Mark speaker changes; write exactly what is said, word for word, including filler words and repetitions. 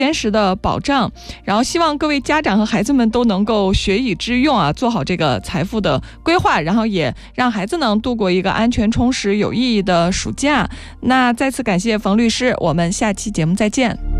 Speaker 1: 坚实的保障，然后希望各位家长和孩子们都能够学以致用啊，做好这个财富的规划，然后也让孩子能度过一个安全、充实、有意义的暑假。那再次感谢冯律师，我们下期节目再见。